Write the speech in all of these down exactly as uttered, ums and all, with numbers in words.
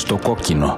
Στο κόκκινο.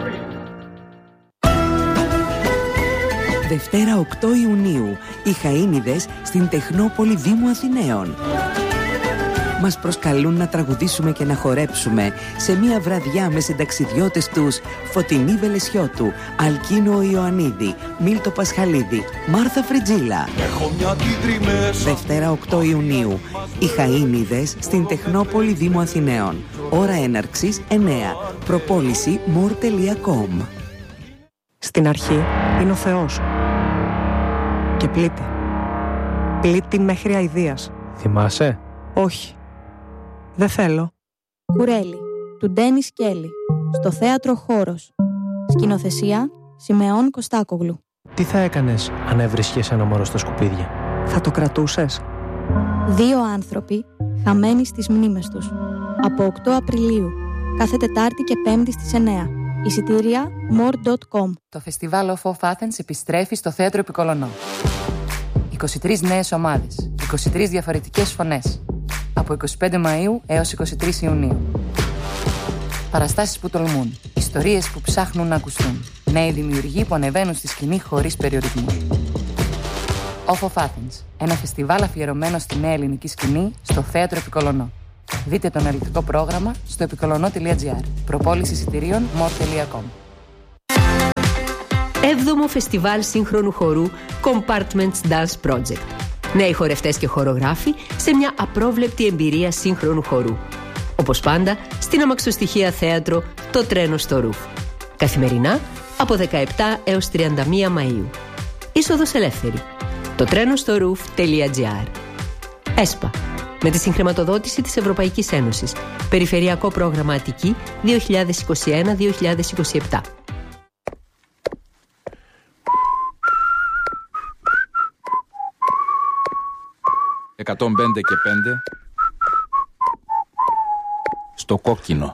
Δευτέρα οκτώ Ιουνίου, οι Χαΐνιδες στην Τεχνόπολη Δήμου Αθηναίων. Μας προσκαλούν να τραγουδήσουμε και να χορέψουμε σε μια βραδιά με συνταξιδιώτες τους Φωτεινή Βελεσιώτου, Αλκίνο Ιωαννίδη, Μίλτο Πασχαλίδη, Μάρθα Φριτζίλα. Δευτέρα οκτώ Ιουνίου, οι Χαΐνιδες στην Τεχνόπολη Δήμου Αθηναίων. Ώρα έναρξης εννέα. Προπόληση more τελεία com. Στην αρχή είναι ο Θεός. Και πλήττει. Πλήττει μέχρι αηδίας. Θυμάσαι? Όχι. Δεν θέλω. Κουρέλι, του Ντένις Κέλλη. Στο θέατρο Χώρος. Σκηνοθεσία Σιμεών Κωστάκογλου. Τι θα έκανες αν έβρισκες ένα μωρό στα σκουπίδια? Θα το κρατούσες? Δύο άνθρωποι χαμένοι στις μνήμες τους. Από οκτώ Απριλίου. Κάθε Τετάρτη και Πέμπτη στις εννέα. Εισιτήρια more τελεία com. Το φεστιβάλ Off of Athens επιστρέφει στο Θέατρο Επικολονό. είκοσι τρεις νέες ομάδες, είκοσι τρεις διαφορετικές φωνές. Από είκοσι πέντε Μαΐου έως είκοσι τρεις Ιουνίου. Παραστάσεις που τολμούν, ιστορίες που ψάχνουν να ακουστούν, νέοι δημιουργοί που ανεβαίνουν στη σκηνή χωρίς περιορισμούς. Off of Athens, ένα φεστιβάλ αφιερωμένο στη νέα ελληνική σκηνή στο Θέατρο Επικολονό. Δείτε το αναλυτικό πρόγραμμα στο επικολονό τελεία τζι άρ. Προπόληση εισιτηρίων more τελεία com. Έβδομο Φεστιβάλ Σύγχρονου Χορού Compartments Dance Project. Νέοι χορευτές και χορογράφοι σε μια απρόβλεπτη εμπειρία σύγχρονου χορού. Όπως πάντα, στην αμαξοστοιχεία θέατρο Το Τρένο στο Ρουφ. Καθημερινά από δεκαεπτά έως τριάντα μία Μαΐου. Είσοδος ελεύθερη. το τρένο στο ρουφ τελεία τζι άρ. ΕΣΠΑ. Με τη συγχρηματοδότηση της Ευρωπαϊκής Ένωσης. Περιφερειακό πρόγραμμα Αττική δύο χιλιάδες είκοσι ένα με δύο χιλιάδες είκοσι επτά. εκατόν πέντε και πέντε. Στο κόκκινο.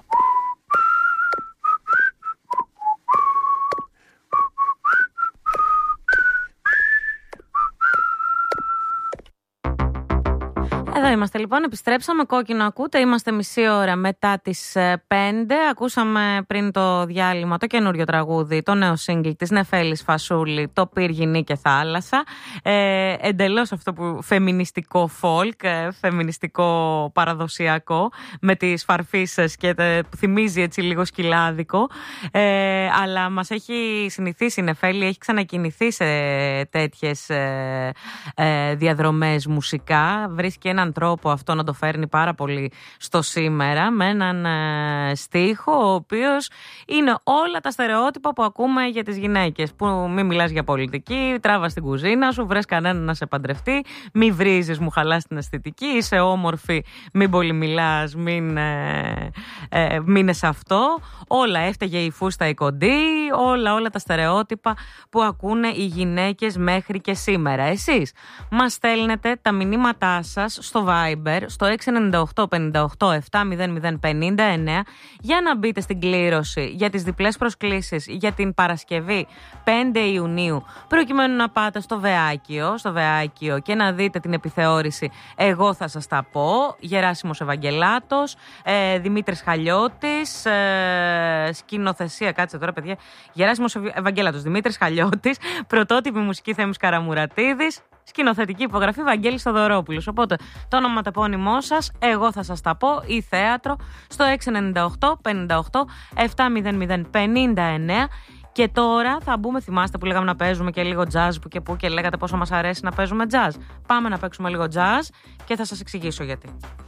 Εδώ είμαστε λοιπόν, επιστρέψαμε, κόκκινο ακούτε, είμαστε μισή ώρα μετά τις πέντε. Ακούσαμε πριν το διάλειμμα το καινούριο τραγούδι, το νέο single της Νεφέλης Φασούλη, το Πύργη και Θάλασσα. Ε, εντελώς αυτό που φεμινιστικό folk, ε, φεμινιστικό παραδοσιακό, με τις φαρφίσες και τε, που θυμίζει έτσι λίγο σκυλάδικο. Ε, αλλά μας έχει συνηθίσει η Νεφέλη, έχει ξανακινηθεί σε τέτοιες ε, ε, διαδρομές μουσικά. Βρίσκει έναν τρόπο αυτό να το φέρνει πάρα πολύ στο σήμερα, με έναν ε, στίχο ο οποίος είναι όλα τα στερεότυπα που ακούμε για τις γυναίκες, που μην μιλάς για πολιτική, τράβα στην κουζίνα σου, βρες κανέναν να σε παντρευτεί, μη βρίζεις, μου χαλάς την αισθητική, είσαι όμορφη, μην πολύ μιλάς, μην ε, ε, μείνες αυτό, όλα, έφταιγε η φούστα η κοντή, όλα όλα τα στερεότυπα που ακούνε οι γυναίκες μέχρι και σήμερα. Εσείς μας στέλνετε τα μηνύματά σας στο Viber, στο έξι εννιά οκτώ πέντε οκτώ επτά μηδέν μηδέν πενήντα εννέα, για να μπείτε στην κλήρωση για τις διπλές προσκλήσεις για την Παρασκευή πέντε Ιουνίου, προκειμένου να πάτε στο Βεάκιο, στο Βεάκιο και να δείτε την επιθεώρηση «Εγώ θα σας τα πω», Γεράσιμος Ευαγγελάτος, ε, Δημήτρης Χαλιώτης, ε, σκηνοθεσία, κάτσε τώρα παιδιά, Γεράσιμος Ευαγγελάτος, Δημήτρης Χαλιώτης, πρωτότυπη μουσική Θέμης Καραμουρατίδης, σκηνοθετική υπογραφή Βαγγέλης Θοδωρόπουλος. Οπότε το ονοματεπώνυμό σας, «Εγώ θα σας τα πω», ή θέατρο στο έξι εννιά οκτώ πέντε οκτώ επτά μηδέν μηδέν πενήντα εννέα. Και τώρα θα μπούμε, θυμάστε που λέγαμε να παίζουμε και λίγο jazz που και που και λέγατε πόσο μας αρέσει να παίζουμε jazz. Πάμε να παίξουμε λίγο jazz και θα σας εξηγήσω γιατί.